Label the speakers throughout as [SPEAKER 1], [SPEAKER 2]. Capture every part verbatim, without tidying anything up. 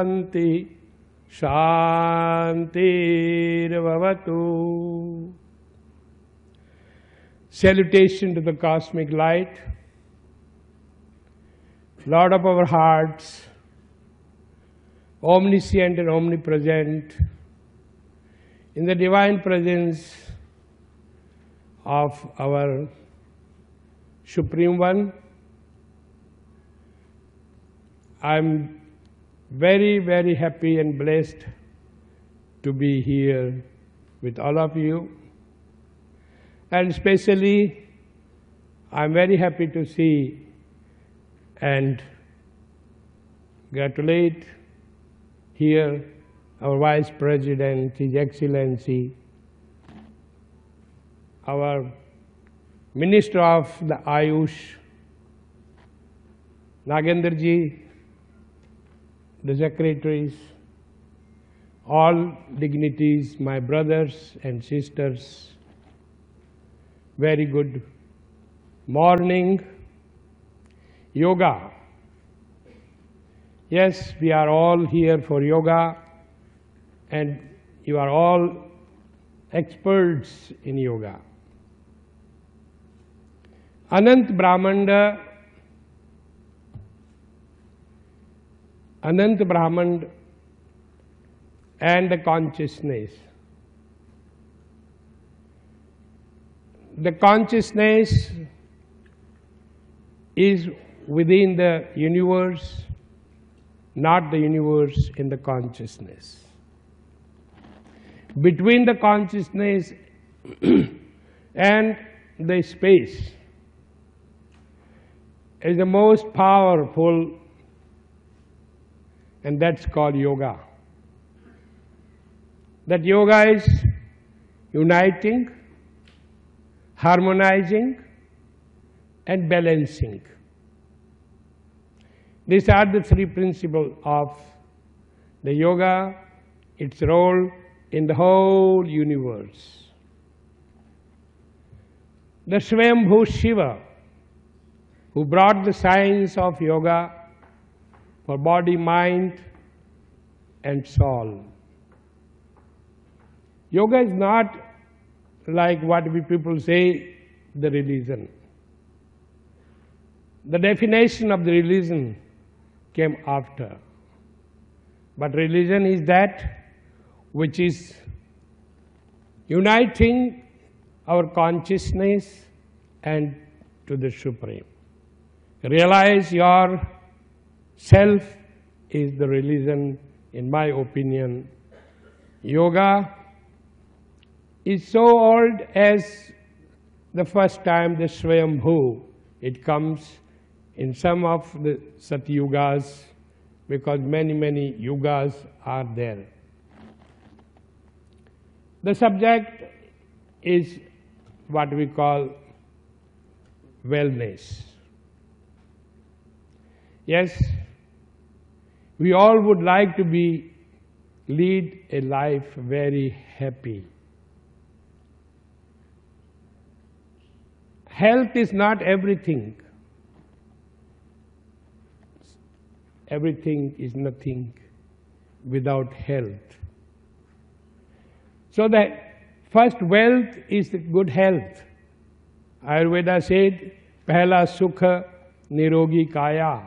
[SPEAKER 1] Shanti Shantirvavatu. Salutation to the cosmic light, Lord of our hearts, omniscient and omnipresent, in the divine presence of our Supreme One. I am very, very happy and blessed to be here with all of you. And especially, I am very happy to see and congratulate here our Vice President, His Excellency, our Minister of the Ayush, Nagendraji, the secretaries, all dignitaries, my brothers and sisters. Very good morning. Yoga. Yes, we are all here for yoga, and you are all experts in yoga. Anant Brahmanda, Anant Brahman and the consciousness. The consciousness is within the universe, not the universe in the consciousness. Between the consciousness and the space is the most powerful, and that's called yoga. That yoga is uniting, harmonizing, and balancing. These are the three principles of the yoga, its role in the whole universe. The Swayambhu Shiva, who brought the science of yoga for body, mind, and soul. Yoga is not like what we people say, the religion. The definition of the religion came after. But religion is that which is uniting our consciousness and to the Supreme. Realize your self is the religion, in my opinion. Yoga is so old as the first time the Swayambhu. It comes in some of the Satyugas, because many, many yugas are there. The subject is what we call wellness. Yes, we all would like to be, lead a life very happy. Health is not everything. Everything is nothing without health. So the first wealth is the good health. Ayurveda said, Pehla sukha nirogi kaya.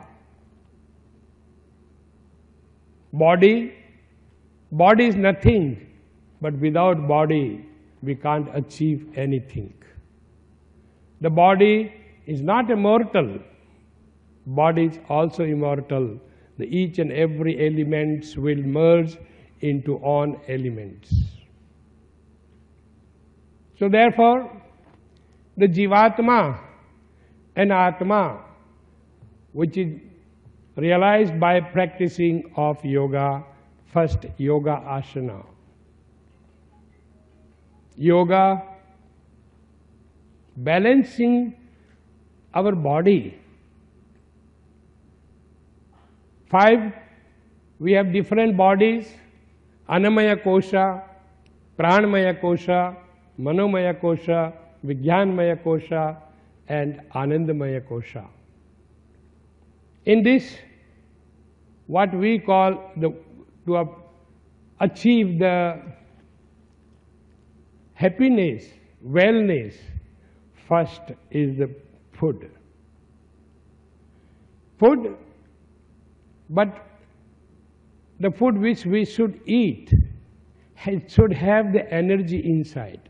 [SPEAKER 1] Body, body is nothing, but without body we can't achieve anything. The body is not immortal. Body is also immortal. The each and every elements will merge into own elements. So therefore, the Jivatma and Atma, which is realized by practicing of yoga, first yoga asana. Yoga, balancing our body. Five, we have different bodies, Annamaya Kosha, Pranamaya Kosha, Manomaya Kosha, Vijnanmaya Kosha, and Anandamaya Kosha. In this, what we call the to uh, achieve the happiness, wellness, first is the food. Food, but the food which we should eat it should have the energy inside.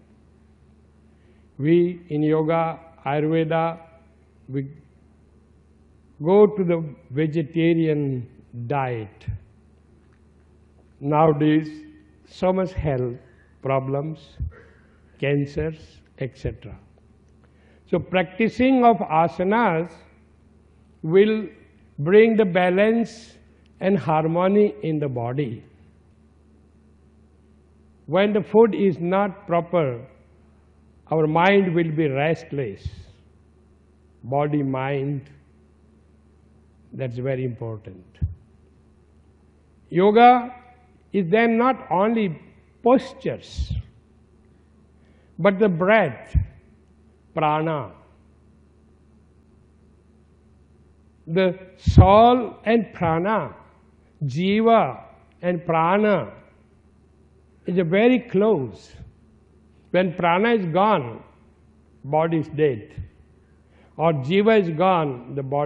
[SPEAKER 1] We in yoga, Ayurveda, we go to the vegetarian diet. Nowadays, so much health problems, cancers, et cetera. So practicing of asanas will bring the balance and harmony in the body. When the food is not proper, our mind will be restless. Body, mind, that's very important. Yoga is then not only postures, but the breath, prana. The soul and prana, jiva and prana is a very close. When prana is gone, body is dead. Or jiva is gone, the body